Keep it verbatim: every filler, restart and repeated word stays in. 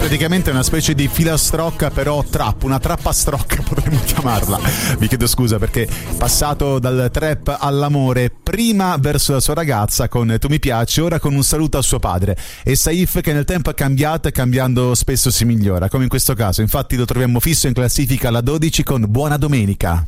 praticamente una specie di filastrocca, però trap, una trappastrocca potremmo chiamarla. Vi chiedo scusa perché passato dal trap all'amore, prima verso la sua ragazza con Tu mi piaci, ora con un saluto a suo padre, e Saif che nel tempo è cambiato e cambiando spesso si migliora, come in questo caso. Infatti lo troviamo fisso in classifica alla dodici con Buona Domenica.